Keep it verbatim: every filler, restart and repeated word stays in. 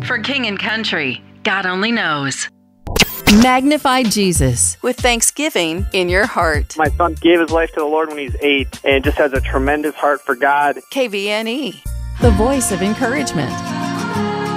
For King and Country, God only knows. Magnify Jesus with thanksgiving in your heart. My son gave his life to the Lord when he was eight and just has a tremendous heart for God. K V N E, the voice of encouragement.